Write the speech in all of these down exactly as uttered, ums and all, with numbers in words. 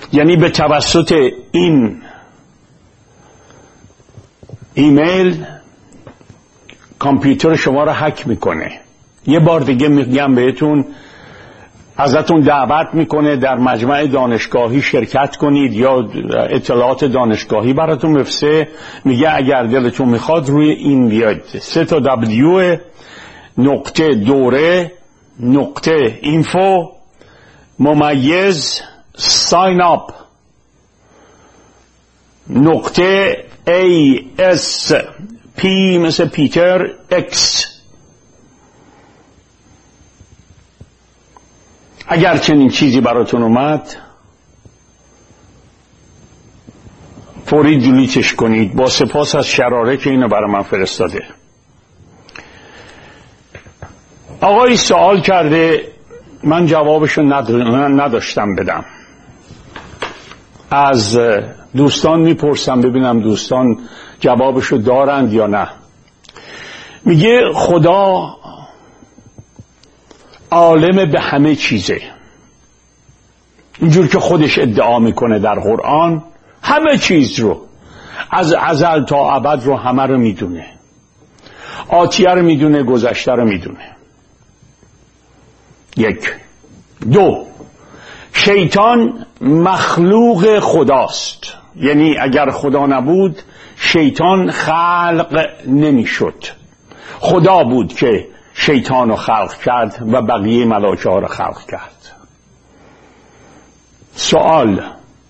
یعنی به توسط این ایمیل کامپیوتر شما رو هک میکنه. یه بار دیگه میگم بهتون، ازتون دعوت میکنه در مجمع دانشگاهی شرکت کنید یا اطلاعات دانشگاهی براتون بفرسته. میگه اگر دلتون میخواد روی این بیاید، سه تا دبلیو نقطه دوره نقطه اینفو ممیز ساین اپ نقطه ای اس پی مثل پیتر اکس. اگر چنین چیزی براتون اومد فوری دیلیتش کنید. با سپاس از شراره که اینو برای من فرستاده. آقای سوال کرده، من جوابشو نداشتم بدم. از دوستان میپرسم ببینم دوستان جوابشو دارند یا نه. میگه خدا عالم به همه چیزه، اینجور که خودش ادعا میکنه در قرآن. همه چیز رو از ازل تا ابد رو همه رو میدونه. آتیه رو میدونه، گذشته رو میدونه. یک. دو، شیطان مخلوق خداست، یعنی اگر خدا نبود شیطان خلق نمیشد. خدا بود که شیطان رو خلق کرد و بقیه ملائکه ها رو خلق کرد. سوال: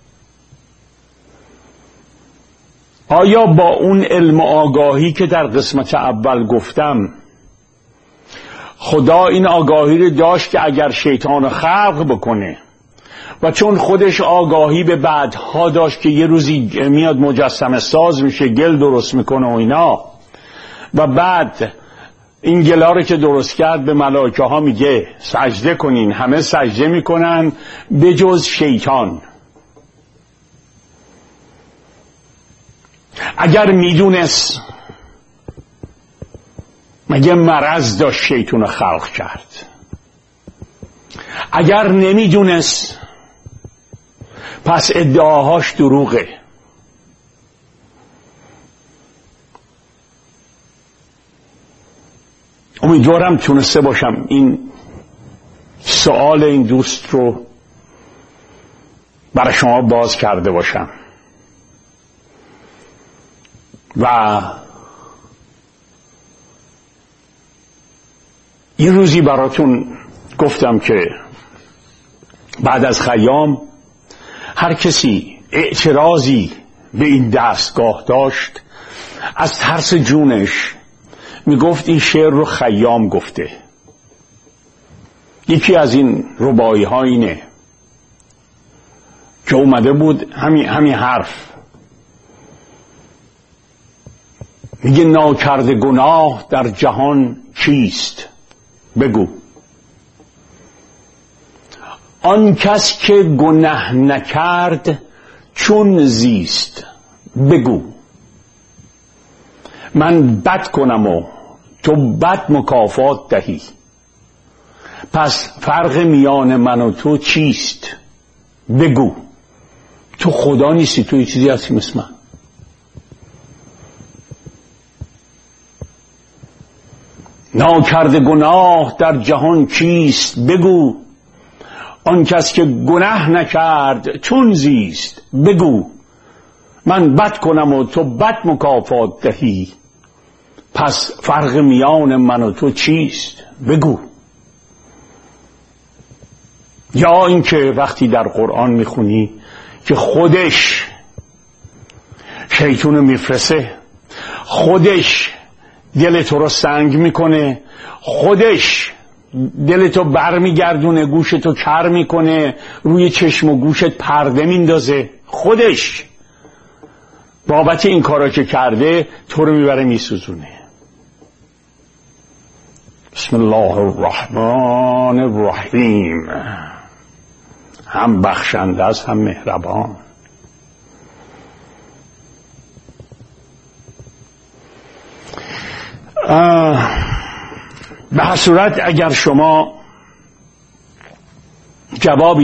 آیا با اون علم و آگاهی که در قسمت اول گفتم خدا این آگاهی رو داشت که اگر شیطان رو خلق بکنه و چون خودش آگاهی به بعدها داشت که یه روزی میاد مجسمه ساز میشه، گل درست میکنه و اینا، و بعد این گلا رو که درست کرد به ملائکه ها میگه سجده کنین، همه سجده میکنن به جز شیطان. اگر میدونست مگه مرض داشت شیطان رو خلق کرد؟ اگر نمیدونست پس ادعاهاش دروغه. امیدوارم تونسته باشم این سوال این دوست رو برای شما باز کرده باشم و یه روزی براتون گفتم که بعد از خیام هر کسی اعتراضی به این دستگاه داشت از ترس جونش میگفت این شعر رو خیام گفته. یکی از این رباعی ها اینه که اومده بود همین همین حرف میگه ناکرده گناه در جهان چیست؟ بگو. آن کس که گناه نکرد چون زیست؟ بگو. من بد کنم و تو بد مکافات دهی، پس فرق میان من و تو چیست؟ بگو. تو خدا نیستی، تو یه چیزی هستی مثل من. ناکرده گناه در جهان چیست؟ بگو. آن کس که گناه نکرد چون زیست؟ بگو. من بد کنم و تو بد مکافات دهی، پس فرق میان من و تو چیست؟ بگو. یا اینکه وقتی در قرآن میخونی که خودش شیطون میفرسه، خودش دل تو رو سنگ میکنه، خودش دل تو بر میگردونه، گوش تو کر میکنه، روی چشم و گوشت پرده میندازه، خودش بابت این کارا که کرده تو رو میبره میسوزونه. بسم الله الرحمن الرحیم. هم بخشنده است هم مهربان. به هر صورت اگر شما جوابی